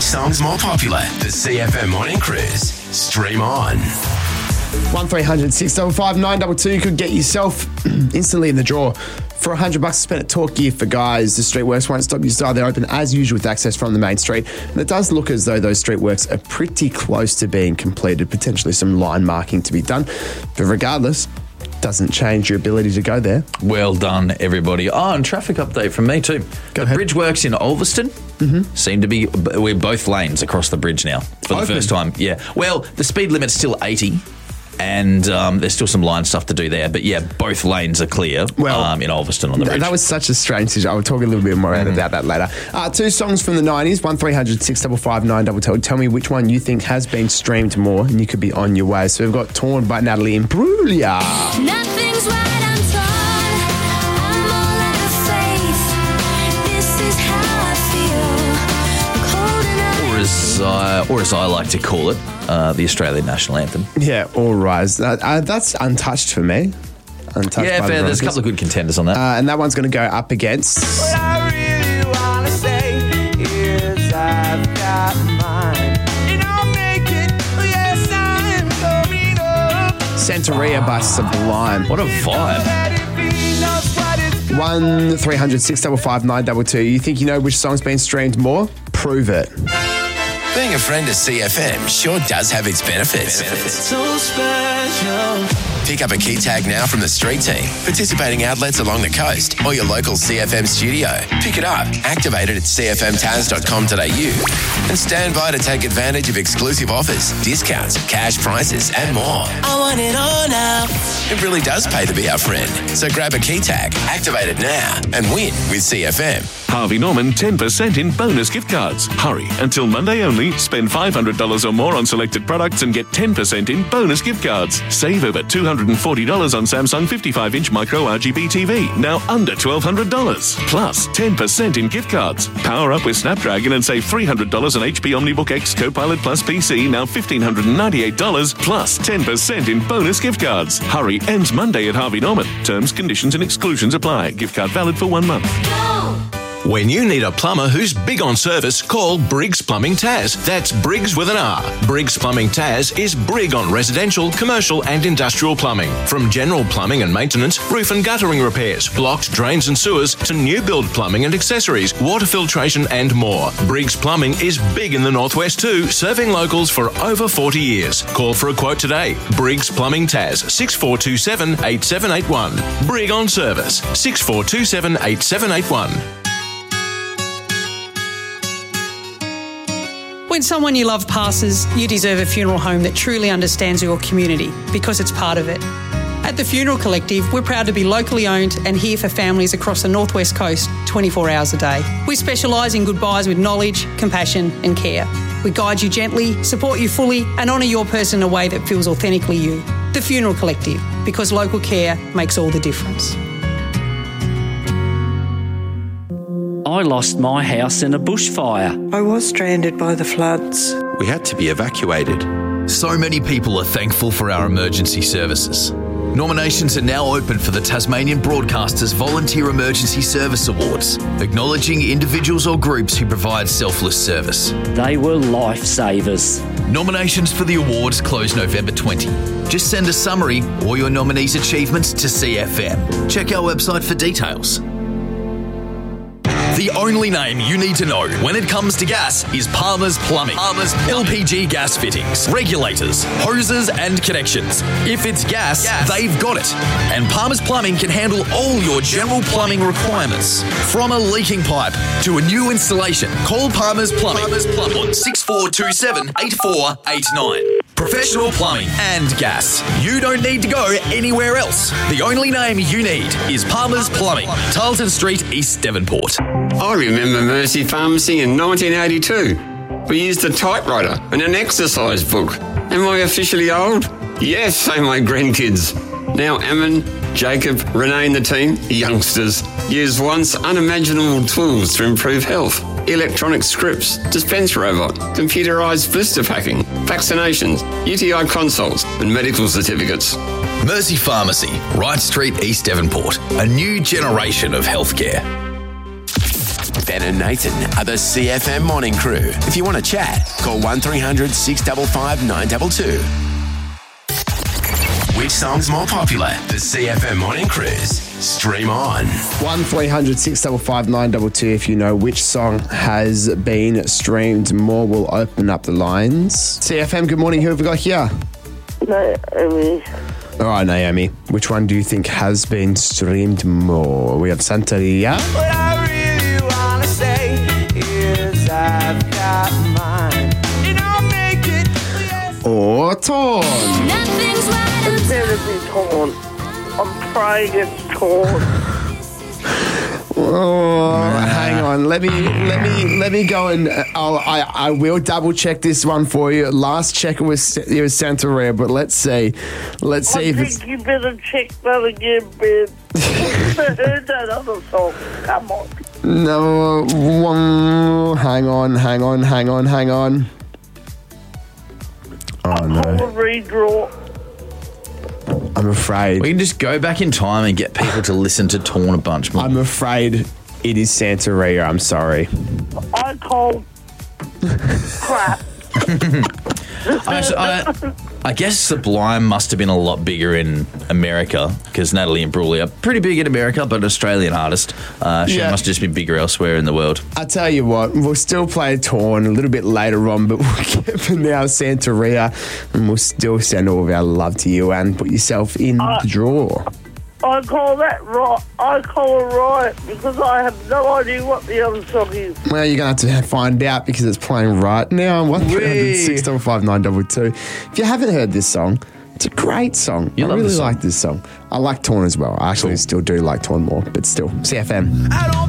Which song's more popular? The CFM Morning Cruise. Stream on. 1300 655 922 could get yourself instantly in the draw for $100 spent at Talk Gear for Guys. The streetworks won't stop you style. They're open as usual with access from the main street. And it does look as though those streetworks are pretty close to being completed. Potentially some line marking to be done. But regardless, doesn't change your ability to go there. Well done, everybody. Oh, and traffic update from me too. Go ahead. Bridge works in Ulverston seem to be, we're both lanes across the bridge now for the first time. Yeah. Well, the speed limit's still 80. And there's still some line stuff to do there. But yeah, both lanes are clear in Ulverston on the bridge. That was such a strange situation. I'll talk a little bit more about that later. Two songs from the 90s, 1300 655 922. Tell me which one you think has been streamed more and you could be on your way. So we've got Torn by Natalie Imbruglia. Nothing's right, I'm torn. I'm all out of faith. This is how I feel. Cold enough. Or as I like to call it, the Australian national anthem. Yeah, All Rise. That's untouched for me. Untouched. Yeah, fair. There's a couple of good contenders on that. And that one's going to go up against... What I really want to say is I've got mine. And I'll make it, yes, I'm coming up. Santeria by Sublime. What a vibe. 1300 655 922. You think you know which song's been streamed more? Prove it. Being a friend of CFM sure does have its benefits. So special. Pick up a key tag now from the street team, participating outlets along the coast, or your local CFM studio. Pick it up, activate it at cfmtaz.com.au, and stand by to take advantage of exclusive offers, discounts, cash prizes, and more. I want it all now. It really does pay to be our friend. So grab a key tag, activate it now, and win with CFM. Harvey Norman 10% in bonus gift cards. Hurry, until Monday only. Spend $500 or more on selected products and get 10% in bonus gift cards. Save over $240 on Samsung 55-inch micro RGB TV, now under $1,200. Plus 10% in gift cards. Power up with Snapdragon and save $300 on HP OmniBook X Copilot Plus PC, now $1,598. Plus 10% in bonus gift cards. Hurry, ends Monday at Harvey Norman. Terms, conditions and exclusions apply. Gift card valid for 1 month. When you need a plumber who's big on service, call Briggs Plumbing Taz. That's Briggs with an R. Briggs Plumbing Taz is big on residential, commercial and industrial plumbing. From general plumbing and maintenance, roof and guttering repairs, blocked drains and sewers, to new build plumbing and accessories, water filtration and more. Briggs Plumbing is big in the Northwest too, serving locals for over 40 years. Call for a quote today. Briggs Plumbing Taz, 6427 8781. Brig on service, 6427 8781. When someone you love passes, you deserve a funeral home that truly understands your community because it's part of it. At the Funeral Collective, we're proud to be locally owned and here for families across the Northwest Coast 24 hours a day. We specialise in goodbyes with knowledge, compassion and care. We guide you gently, support you fully and honour your person in a way that feels authentically you. The Funeral Collective, because local care makes all the difference. I lost my house in a bushfire. I was stranded by the floods. We had to be evacuated. So many people are thankful for our emergency services. Nominations are now open for the Tasmanian Broadcasters Volunteer Emergency Service Awards, acknowledging individuals or groups who provide selfless service. They were lifesavers. Nominations for the awards close November 20. Just send a summary or your nominee's achievements to CFM. Check our website for details. The only name you need to know when it comes to gas is Palmer's Plumbing. Palmer's LPG gas fittings, regulators, hoses and connections. If it's gas, they've got it. And Palmer's Plumbing can handle all your general plumbing requirements. From a leaking pipe to a new installation, call Palmer's Plumbing on 6427 8489. Professional plumbing and gas. You don't need to go anywhere else. The only name you need is Palmer's Plumbing, Tarleton Street, East Devonport. I remember Mercy Pharmacy in 1982. We used a typewriter and an exercise book. Am I officially old? Yes, say my grandkids. Now Ammon, Jacob, Renee and the team, youngsters, use once unimaginable tools to improve health. Electronic scripts, dispense robot, computerised blister packing, vaccinations, UTI consults and medical certificates. Mercy Pharmacy, Wright Street, East Devonport. A new generation of healthcare. Ben and Nathan are the CFM morning crew. If you want to chat, call 1300 655 922. Which song's more popular? The CFM morning cruise. Stream on. 1300 655 922 if you know which song has been streamed more. We'll open up the lines. CFM, good morning. Who have we got here? Naomi. All right, Naomi. Which one do you think has been streamed more? We have Santeria. What I really wanna say is I've got mine, and I'll make it. Or Torn. It's better to be torn. I'm praying it's torn. Oh, hang on. Let me go and I will double check this one for you. Last check it was Santeria, but let's see. Let's see I if it's. think you better check that again, Ben. I heard that other song. Come on. No, hang on. Oh no. Call a redraw. I'm afraid. We can just go back in time and get people to listen to Torn a bunch more. I'm afraid it is Santeria. I'm sorry. I called crap. I guess Sublime must have been a lot bigger in America because Natalie Imbruglia are pretty big in America, but an Australian artist. She must have just be bigger elsewhere in the world. I tell you what, we'll still play Torn a little bit later on, but we'll get for now Santeria, and we'll still send all of our love to you and put yourself in the draw. I call that right. I call it right because I have no idea what the other song is. Well, you're going to have to find out because it's playing right now on 1300 655 922. If you haven't heard this song, it's a great song. I really like this song. I like Torn as well. I actually still do like Torn more, but still, CFM. I don't